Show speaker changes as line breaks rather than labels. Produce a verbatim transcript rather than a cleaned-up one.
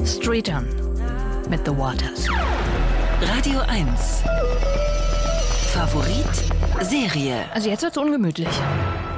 Streetern mit The Waters.
Radio eins. Favorit Serie.
Also jetzt wird's ungemütlich.